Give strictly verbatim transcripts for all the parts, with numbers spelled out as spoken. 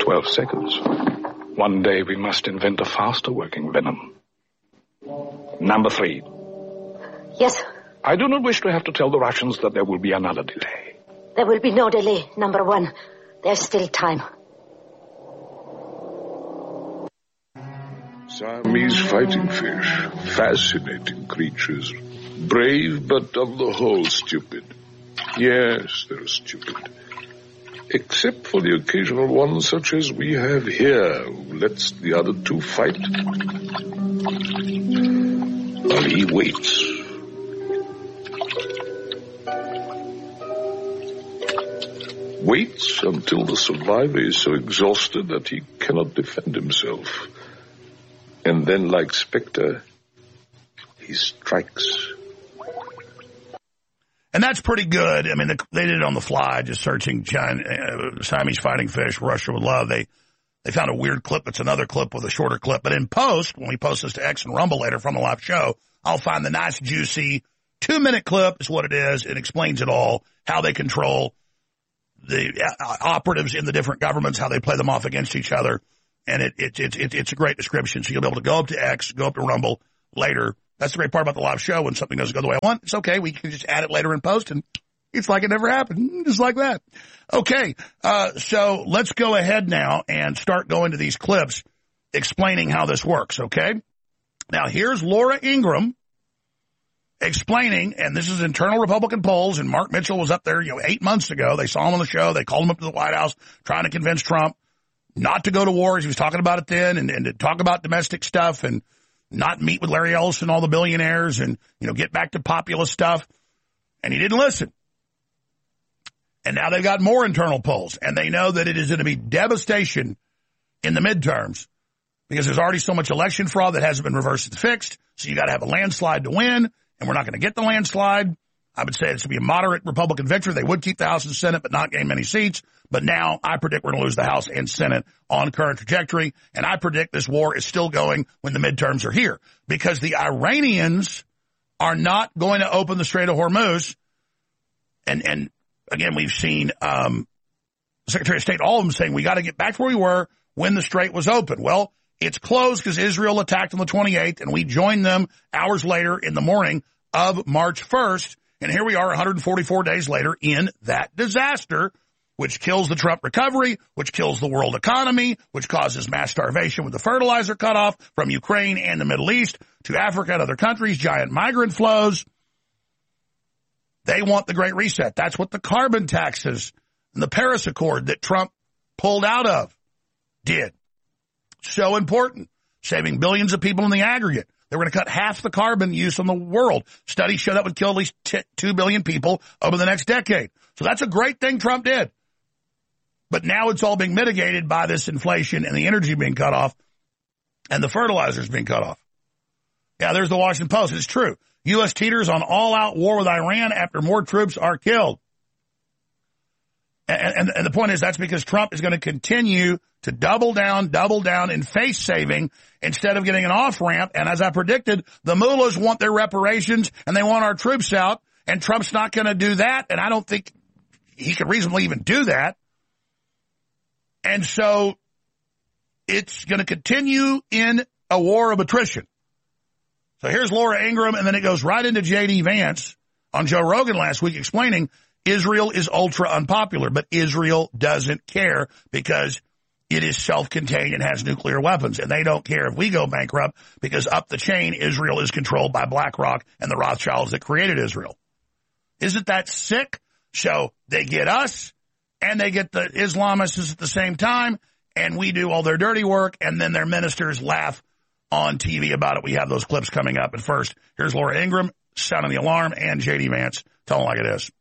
twelve seconds. One day we must invent a faster-working venom. Number three. Yes? I do not wish to have to tell the Russians that there will be another delay. There will be no delay, number one. There's still time. Siamese fighting fish. Fascinating creatures. Brave, but on the whole stupid. Yes, they're stupid. Except for the occasional one such as we have here, who lets the other two fight. While he waits. Waits until the survivor is so exhausted that he cannot defend himself. And then, like Spectre, he strikes. And that's pretty good. I mean, they did it on the fly, just searching China, uh, Siamese fighting fish, Russia would love. They they found a weird clip. It's another clip with a shorter clip. But in post, when we post this to X and Rumble later from the live show, I'll find the nice, juicy two-minute clip is what it is. It explains it all, how they control the uh, operatives in the different governments, how they play them off against each other. And it, it, it, it, it's a great description. So you'll be able to go up to X, go up to Rumble later. That's the great part about the live show. When something doesn't go the way I want, it's okay. We can just add it later in post, and it's like it never happened, just like that. Okay, uh, so let's go ahead now and start going to these clips explaining how this works, okay? Now, here's Laura Ingraham explaining, and this is internal Republican polls, and Mark Mitchell was up there, you know, eight months ago. They saw him on the show. They called him up to the White House trying to convince Trump not to go to war. He was talking about it then, and, and to talk about domestic stuff and not meet with Larry Ellison, all the billionaires, and, you know, get back to populist stuff. And he didn't listen. And now they've got more internal polls, and they know that it is going to be devastation in the midterms because there's already so much election fraud that hasn't been reversed and fixed. So you got to have a landslide to win, and we're not going to get the landslide. I would say it's going to be a moderate Republican victory. They would keep the House and Senate, but not gain many seats. But now I predict we're going to lose the House and Senate on current trajectory. And I predict this war is still going when the midterms are here because the Iranians are not going to open the Strait of Hormuz. And, and again, we've seen um, Secretary of State, all of them saying we got to get back to where we were when the strait was open. Well, it's closed because Israel attacked on the twenty-eighth, and we joined them hours later in the morning of March first. And here we are one hundred forty-four days later in that disaster, which kills the Trump recovery, which kills the world economy, which causes mass starvation with the fertilizer cutoff from Ukraine and the Middle East to Africa and other countries, giant migrant flows. They want the Great Reset. That's what the carbon taxes and the Paris Accord that Trump pulled out of did. So important, saving billions of people in the aggregate. They were going to cut half the carbon use in the world. Studies show that would kill at least two billion people over the next decade. So that's a great thing Trump did. But now it's all being mitigated by this inflation and the energy being cut off and the fertilizers being cut off. Yeah, there's the Washington Post. It's true. U S teeters on all-out war with Iran after more troops are killed. And, and, and the point is that's because Trump is going to continue to double down, double down in face saving instead of getting an off-ramp. And as I predicted, the mullahs want their reparations and they want our troops out. And Trump's not going to do that. And I don't think he could reasonably even do that. And so it's going to continue in a war of attrition. So here's Laura Ingraham, and then it goes right into J D Vance on Joe Rogan last week explaining Israel is ultra unpopular, but Israel doesn't care because it is self-contained and has nuclear weapons, and they don't care if we go bankrupt because up the chain, Israel is controlled by BlackRock and the Rothschilds that created Israel. Isn't that sick? So they get us, and they get the Islamists at the same time, and we do all their dirty work, and then their ministers laugh on T V about it. We have those clips coming up. But first, here's Laura Ingraham, sounding the alarm, and J D Vance. Tell them like it is.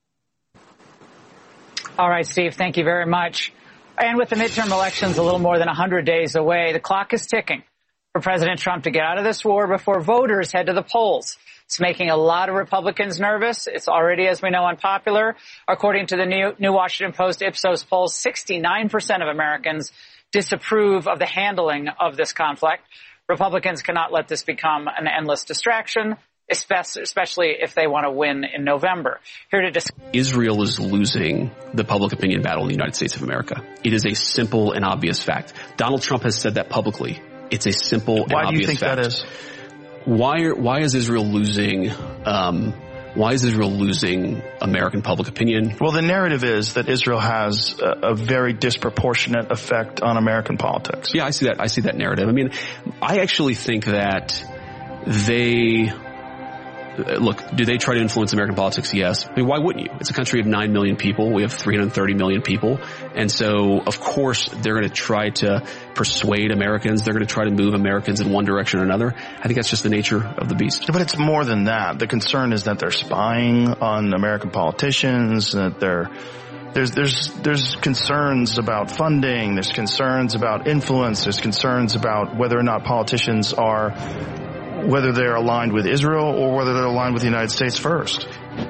All right, Steve, thank you very much. And with the midterm elections a little more than one hundred days away, the clock is ticking for President Trump to get out of this war before voters head to the polls. It's making a lot of Republicans nervous. It's already, as we know, unpopular. According to the new, new Washington Post Ipsos poll, sixty-nine percent of Americans disapprove of the handling of this conflict. Republicans cannot let this become an endless distraction. especially if they want to win in November. Here to discuss. Israel is losing the public opinion battle in the United States of America. It is a simple and obvious fact. Donald Trump has said that publicly. It's a simple and Why obvious do you think fact. that is? Why are, why is Israel losing, um, why is Israel losing American public opinion? Well, the narrative is that Israel has a, a very disproportionate effect on American politics. Yeah, I see that. I see that narrative. I mean, I actually think that they, look, do they try to influence American politics? Yes. I mean, why wouldn't you? It's a country of nine million people. We have three hundred thirty million people. And so, of course, they're going to try to persuade Americans. They're going to try to move Americans in one direction or another. I think that's just the nature of the beast. But it's more than that. The concern is that they're spying on American politicians, that they're There's, there's, there's concerns about funding. There's concerns about influence. There's concerns about whether or not politicians are, whether they're aligned with Israel or whether they're aligned with the United States first.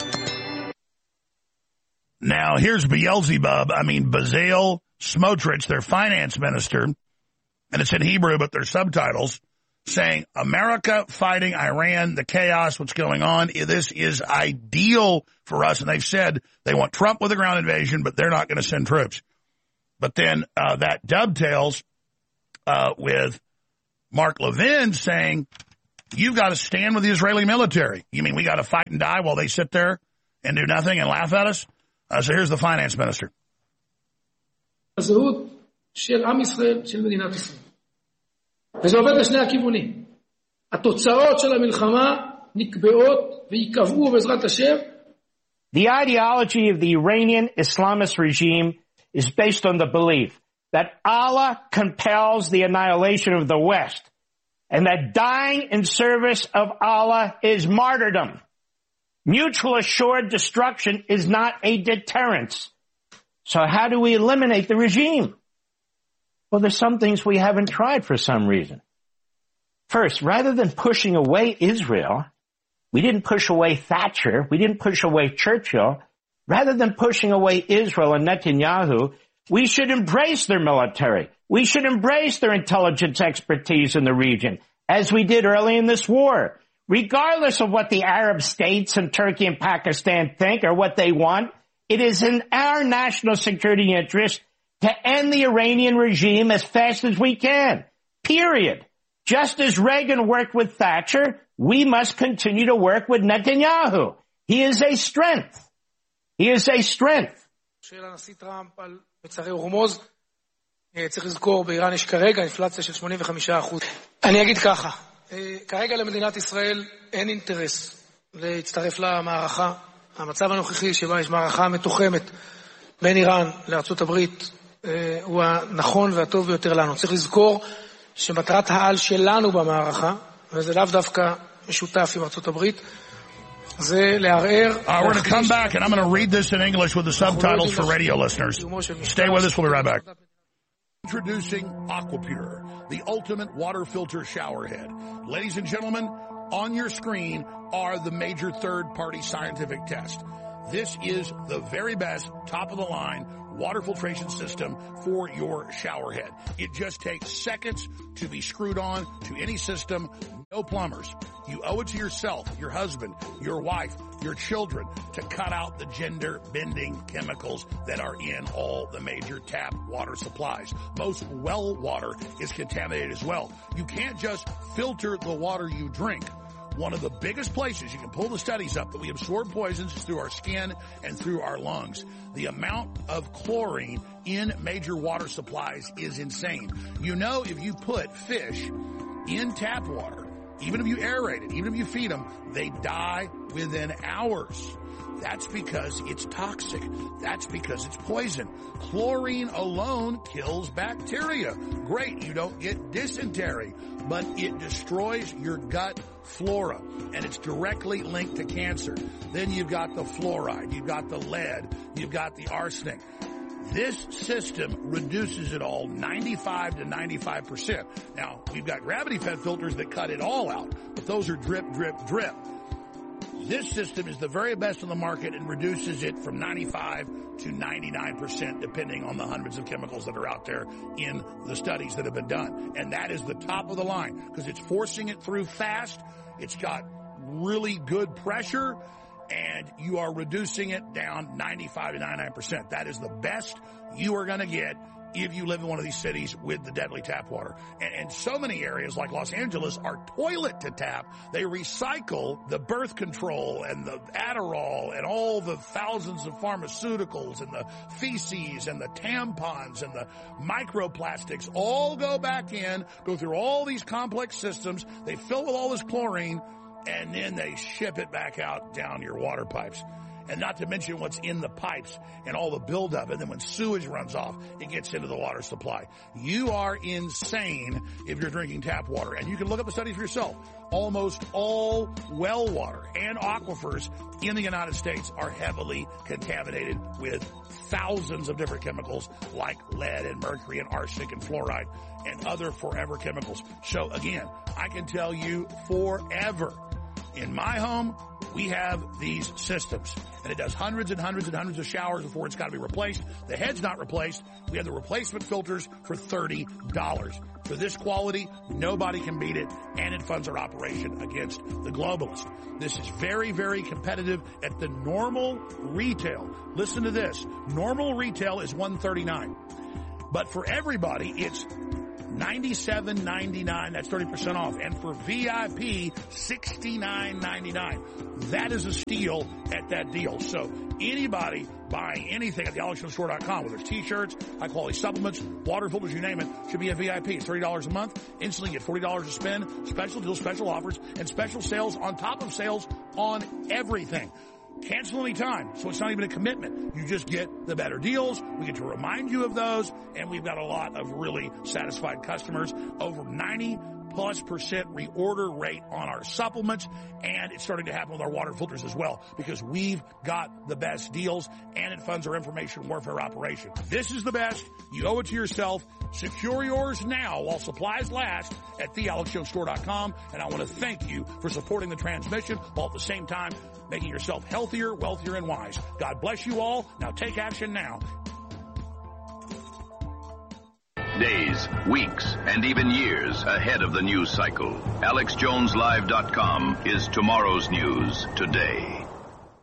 Now, here's Beelzebub, I mean, Bezalel Smotrich, their finance minister, and it's in Hebrew, but there's subtitles, saying, America fighting Iran, the chaos, what's going on, this is ideal for us. And they've said they want Trump with a ground invasion, but they're not going to send troops. But then uh, that dovetails uh, with Mark Levin saying, you've got to stand with the Israeli military. You mean we got to fight and die while they sit there and do nothing and laugh at us? Uh, so here's the finance minister. הזהות של עם ישראל, של מדינת ישראל. וזה עובד לשני הכיוונים. התוצאות של המלחמה נקבעות ויקבעו בעזרת השם. The ideology of the Iranian Islamist regime is based on the belief that Allah compels the annihilation of the West, and that dying in service of Allah is martyrdom. Mutual assured destruction is not a deterrence. So how do we eliminate the regime? Well, there's some things we haven't tried for some reason. First, rather than pushing away Israel, we didn't push away Thatcher, we didn't push away Churchill. Rather than pushing away Israel and Netanyahu, we should embrace their military. We should embrace their intelligence expertise in the region, as we did early in this war. Regardless of what the Arab states and Turkey and Pakistan think or what they want, it is in our national security interest to end the Iranian regime as fast as we can. Period. Just as Reagan worked with Thatcher, we must continue to work with Netanyahu. He is a strength. He is a strength. של הנשיא טראמפ על מצרי ורמוז, צריך לזכור, באיראן יש כרגע אינפלציה של שמונים וחמישה אחוז. אני אגיד ככה, כרגע למדינת ישראל אין אינטרס להצטרף למערכה. המצב הנוכחי שבה יש מערכה מתוחמת בין איראן לארצות הברית הוא הנכון והטוב ביותר לנו. צריך לזכור שמטרת העל שלנו במערכה, וזה לאו דווקא משותף עם ארצות הברית, זה לערער. Uh, we're going to come back and I'm going to read this in English with the subtitles for radio listeners. Stay with us, we'll be right back. Introducing Aquapure, the ultimate water filter shower head. Ladies and gentlemen, on your screen are the major third-party scientific tests. This is the very best, top-of-the-line water filtration system for your shower head. It just takes seconds to be screwed on to any system. No plumbers. You owe it to yourself, your husband, your wife, your children to cut out the gender-bending chemicals that are in all the major tap water supplies. Most well water is contaminated as well. You can't just filter the water you drink. One of the biggest places, you can pull the studies up, that we absorb poisons through our skin and through our lungs. The amount of chlorine in major water supplies is insane. You know, if you put fish in tap water, even if you aerate it, even if you feed them, they die within hours. That's because it's toxic. That's because it's poison. Chlorine alone kills bacteria. Great, you don't get dysentery, but it destroys your gut flora, and it's directly linked to cancer. Then you've got the fluoride, you've got the lead, you've got the arsenic. This system reduces it all ninety-five to ninety-five percent. Now, we've got gravity-fed filters that cut it all out, but those are drip, drip, drip. This system is the very best on the market and reduces it from ninety-five to ninety-nine percent, depending on the hundreds of chemicals that are out there in the studies that have been done. And that is the top of the line because it's forcing it through fast. It's got really good pressure, and you are reducing it down ninety-five to ninety-nine percent. That is the best you are going to get if you live in one of these cities with the deadly tap water. And, and so many areas like Los Angeles are toilet to tap. They recycle the birth control and the Adderall and all the thousands of pharmaceuticals and the feces and the tampons and the microplastics all go back in, go through all these complex systems. They fill with all this chlorine, and then they ship it back out down your water pipes. And not to mention what's in the pipes and all the buildup. And then when sewage runs off, it gets into the water supply. You are insane if you're drinking tap water. And you can look up the studies for yourself. Almost all well water and aquifers in the United States are heavily contaminated with thousands of different chemicals like lead and mercury and arsenic and fluoride and other forever chemicals. So again, I can tell you forever, in my home, we have these systems, and it does hundreds and hundreds and hundreds of showers before it's got to be replaced. The head's not replaced. We have the replacement filters for thirty dollars. For this quality, nobody can beat it, and it funds our operation against the globalists. This is very, very competitive at the normal retail. Listen to this. Normal retail is one hundred thirty-nine dollars. But for everybody, it's ninety-seven ninety-nine. That's thirty percent off. And for V I P, sixty-nine ninety-nine. That is a steal at that deal. So anybody buying anything at the alex jones store dot com, whether it's t-shirts, high quality supplements, water filters, you name it, should be a V I P. It's thirty dollars a month. Instantly get forty dollars to spend, special deals, special offers, and special sales on top of sales on everything. Cancel any time, so it's not even a commitment. You just get the better deals. We get to remind you of those, and we've got a lot of really satisfied customers. Over ninety plus percent reorder rate on our supplements, and it's starting to happen with our water filters as well, because we've got the best deals, and it funds our information warfare operation. This is the best. You owe it to yourself. Secure yours now while supplies last at the alex jones store dot com, and I want to thank you for supporting the transmission while at the same time making yourself healthier, wealthier, and wise. God bless you all. Now take action now. Days, weeks, and even years ahead of the news cycle. alex jones live dot com is tomorrow's news today.